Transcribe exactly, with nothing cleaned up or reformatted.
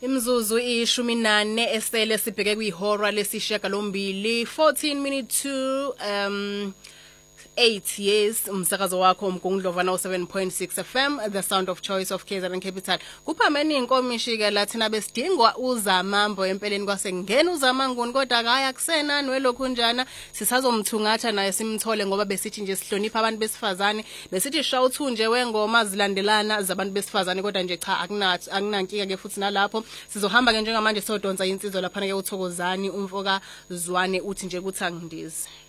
Imzuzu ishumi nane esele sibheke kwihora lesishiyagalombili fourteen minutes to um eight years umsakazo wakho umgungundlovana o seven point six F M, the sound of choice of K Z N Capital. Kuphamene inkomishi ke lathina besidingwa uzamambo empeleni kwasengena uzamanguni kodwa akaya kusena nwelokhu njana sisazomthungatha naye simthole ngoba besithi nje sihlonipha abantu besifazane besithi shawuthu nje wengoma zilandelana zabantu besifazane kodwa nje cha akunathi akunankinga ke futhi nalapho sizohamba ke njengamanje sodonsa insizwa lapha ke uThokozani umfoka Zwane uthi nje kuthi angindizi.